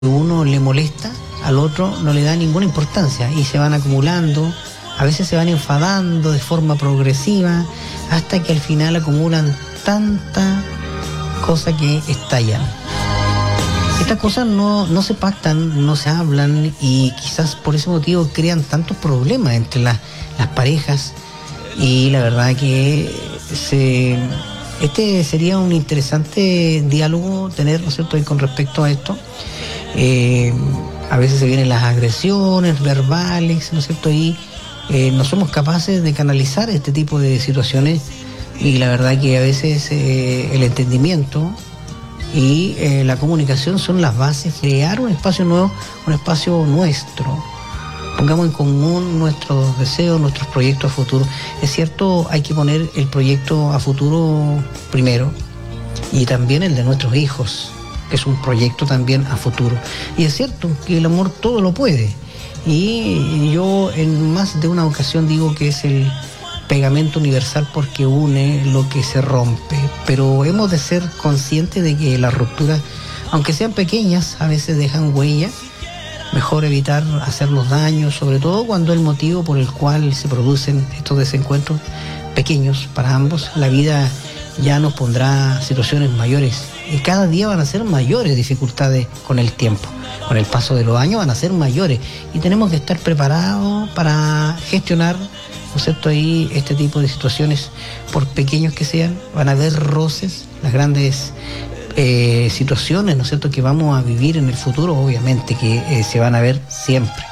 uno le molesta, al otro no le da ninguna importancia y se van acumulando, a veces se van enfadando de forma progresiva hasta que al final acumulan tanta cosa que estallan. Estas cosas no se pactan, no se hablan y quizás por ese motivo crean tantos problemas entre las parejas y la verdad que este sería un interesante diálogo tener, ¿no es cierto?, con respecto a esto. A veces se vienen las agresiones verbales, ¿no es cierto?, y no somos capaces de canalizar este tipo de situaciones y la verdad que a veces el entendimiento y la comunicación son las bases, crear un espacio nuevo, un espacio nuestro. Pongamos en común nuestros deseos, nuestros proyectos a futuro. Es cierto, hay que poner el proyecto a futuro primero y también el de nuestros hijos, que es un proyecto también a futuro. Y es cierto que el amor todo lo puede. Y yo en más de una ocasión digo que es el pegamento universal porque une lo que se rompe. Pero hemos de ser conscientes de que las rupturas, aunque sean pequeñas, a veces dejan huella. Mejor evitar hacernos daño, sobre todo cuando el motivo por el cual se producen estos desencuentros pequeños para ambos, la vida ya nos pondrá situaciones mayores y cada día van a ser mayores dificultades con el tiempo. Con el paso de los años van a ser mayores y tenemos que estar preparados para gestionar, ¿no es cierto?, ahí este tipo de situaciones, por pequeños que sean, van a haber roces, las grandes situaciones, ¿no es cierto?, que vamos a vivir en el futuro, obviamente que se van a ver siempre.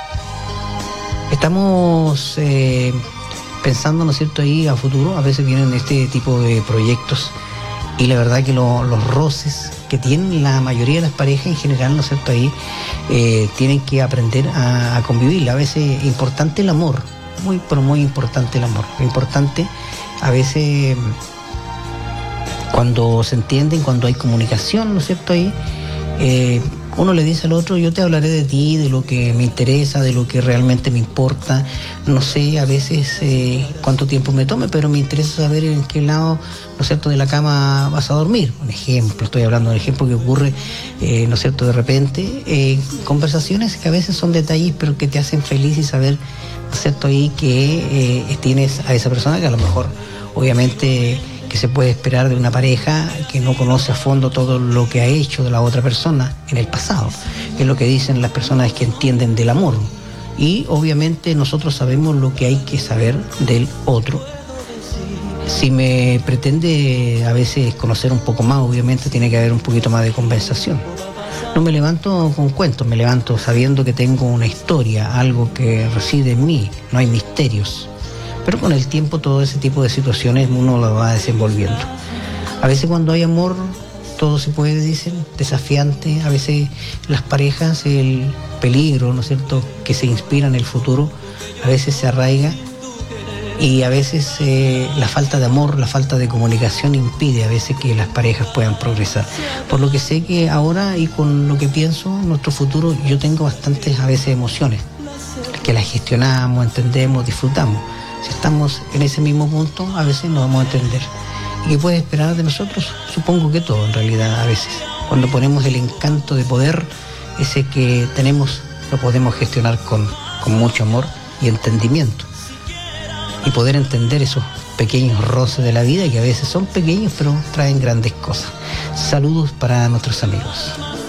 Estamos pensando, ¿no es cierto?, ahí a futuro, a veces vienen este tipo de proyectos y la verdad que los roces que tienen la mayoría de las parejas en general, ¿no es cierto?, ahí tienen que aprender a convivir. A veces es importante el amor, pero muy importante el amor. Importante a veces cuando se entienden, cuando hay comunicación, ¿no es cierto?, ahí uno le dice al otro, yo te hablaré de ti, de lo que me interesa, de lo que realmente me importa. No sé a veces cuánto tiempo me tome, pero me interesa saber en qué lado, ¿no es cierto?, de la cama vas a dormir. Un ejemplo, estoy hablando de un ejemplo que ocurre, ¿no es cierto?, de repente. Conversaciones que a veces son detalles, pero que te hacen feliz y saber, ¿no es cierto?, ahí que tienes a esa persona que a lo mejor, obviamente, que se puede esperar de una pareja que no conoce a fondo todo lo que ha hecho de la otra persona en el pasado. Es lo que dicen las personas que entienden del amor. Y obviamente nosotros sabemos lo que hay que saber del otro. Si me pretende a veces conocer un poco más, obviamente tiene que haber un poquito más de conversación. No me levanto con cuentos, me levanto sabiendo que tengo una historia, algo que reside en mí, no hay misterios. Pero con el tiempo todo ese tipo de situaciones uno lo va desenvolviendo. A veces cuando hay amor todo se puede, dicen, desafiante. A veces las parejas, el peligro, ¿no es cierto?, que se inspira en el futuro, a veces se arraiga y a veces la falta de amor, la falta de comunicación impide a veces que las parejas puedan progresar. Por lo que sé que ahora y con lo que pienso, nuestro futuro, yo tengo bastantes a veces emociones, que las gestionamos, entendemos, disfrutamos. Si estamos en ese mismo punto, a veces no vamos a entender. ¿Y qué puede esperar de nosotros? Supongo que todo, en realidad, a veces. Cuando ponemos el encanto de poder, ese que tenemos, lo podemos gestionar con mucho amor y entendimiento. Y poder entender esos pequeños roces de la vida, que a veces son pequeños, pero traen grandes cosas. Saludos para nuestros amigos.